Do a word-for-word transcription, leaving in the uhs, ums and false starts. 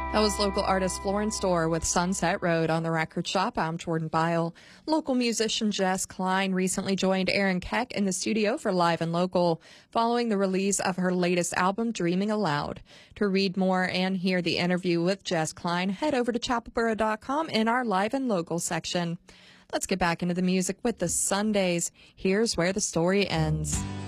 That was local artist Florence Dorr with Sunset Road on the record shop. I'm Jordan Bile. Local musician Jess Klein recently joined Aaron Keck in the studio for Live and Local following the release of her latest album, Dreaming Aloud. To read more and hear the interview with Jess Klein, head over to chapel borough dot com in our Live and Local section. Let's get back into the music with the Sundays. Here's Where the Story Ends.